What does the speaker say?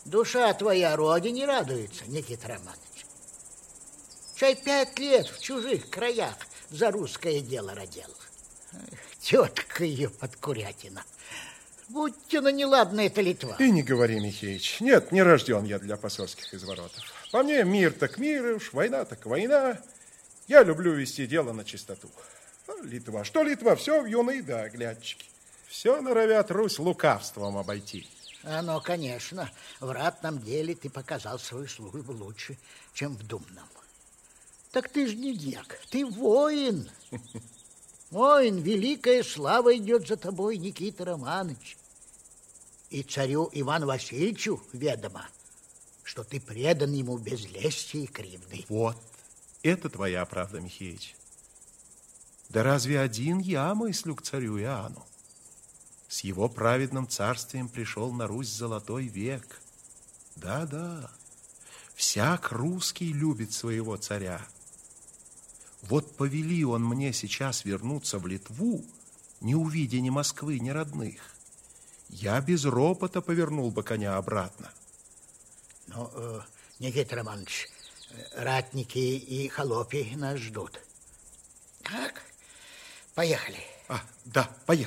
Душа твоя родине радуется, Никита Романович. Чай 5 лет в чужих краях за русское дело родил. Тетка ее подкурятина. Будьте на неладно, это Литва. И не говори, Михеич. Нет, не рожден я для посольских изворотов. По мне, мир так мир, уж война так война. Я люблю вести дело на чистоту. А Литва, что Литва? Все в юные да оглядчики. Все норовят Русь лукавством обойти. Ну, конечно, в ратном деле ты показал свою службу лучше, чем в думном. Так ты ж не дьяк, ты воин. Воин, великая слава идет за тобой, Никита Романович. И царю Ивану Васильевичу ведомо, что ты предан ему без лести и кривды. Вот, это твоя правда, Михеич. Да разве один я мыслю к царю Иоанну? С его праведным царствием пришел на Русь золотой век. Да-да, всяк русский любит своего царя. Вот повели он мне сейчас вернуться в Литву, не увидя ни Москвы, ни родных. Я без ропота повернул бы коня обратно. Ну, Никита Романович, ратники и холопи нас ждут. Так, поехали. Да, поехали.